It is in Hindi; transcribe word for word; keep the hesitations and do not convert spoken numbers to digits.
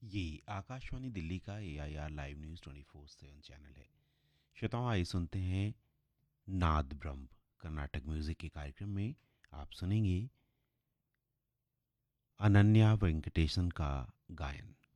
ये आकाशवाणी दिल्ली का ए I R live news twenty four seven channel है। श्रोताओं, आइए सुनते हैं नाद ब्रह्म कर्नाटक म्यूजिक के कार्यक्रम में आप सुनेंगे अनन्या वेंकटेशन का गायन।